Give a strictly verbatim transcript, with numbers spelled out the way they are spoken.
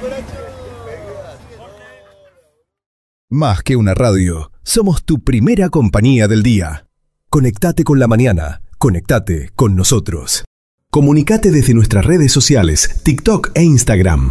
Más que una radio, somos tu primera compañía del día. Conectate con la mañana, conectate con nosotros. Comunicate desde nuestras redes sociales, TikTok e Instagram.